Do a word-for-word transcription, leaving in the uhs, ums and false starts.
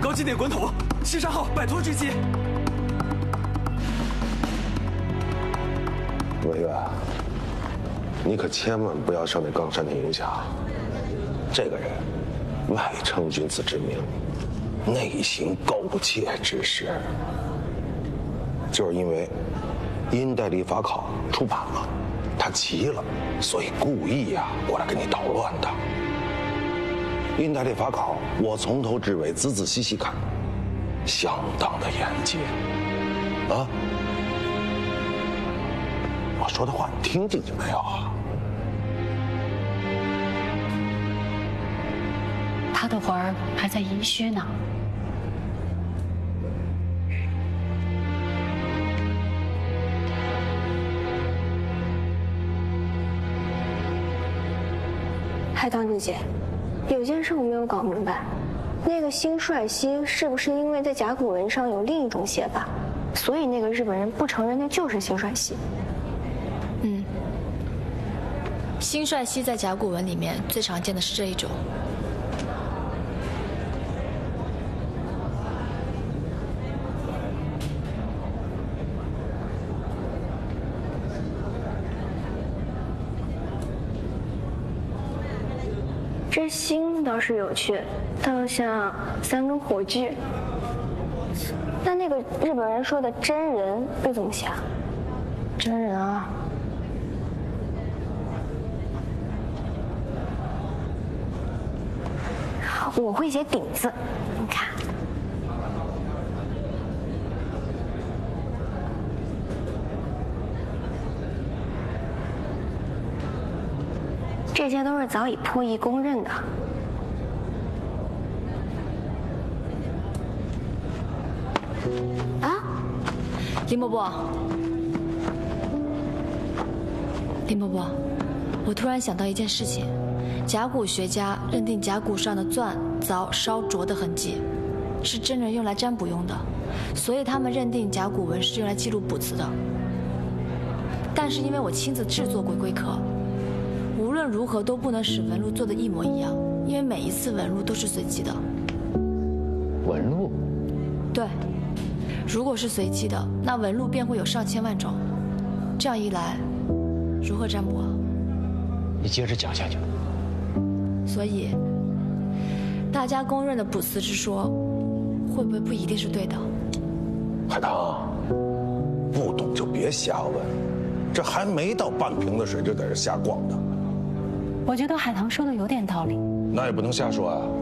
高级点滚筒，西山号摆脱狙击。 文月，你可千万不要受那冈山的影响。这个人外称君子之名，内行苟且之事。就是因为《阴代历法考》出版了，他急了，所以故意呀、啊、过来跟你捣乱的。《阴代历法考》我从头至尾仔仔细细看，相当的严谨啊。我说的话你听进去没有啊？ 他的魂儿还在银靴呢。 海棠姐姐，有件事我没有搞明白，那个新帅西是不是因为在甲骨文上有另一种写法，所以那个日本人不承认那就是新帅西？ 嗯，新帅西在甲骨文里面最常见的是这一种。 这星倒是有趣，倒像三根火炬。但那个日本人说的真人又怎么写啊？真人啊，我会写顶字，你看。这些都是早已破译公认的。啊， 林伯伯，林伯伯，我突然想到一件事情：甲骨学家认定甲骨上的钻、凿、烧、琢的痕迹是真人用来占卜用的，所以他们认定甲骨文是用来记录卜辞的。但是因为我亲自制作鬼龟壳。无论如何都不能使纹路做的一模一样，因为每一次纹路都是随机的。 纹路？ 对，如果是随机的，那纹路便会有上千万种。这样一来，如何占卜啊？ 你接着讲下去。 所以，大家公认的卜辞之说，会不会不一定是对的？ 海棠，不懂就别瞎问，这还没到半瓶子水就在这瞎逛的。 我觉得海棠说的有点道理。 那也不能瞎说啊！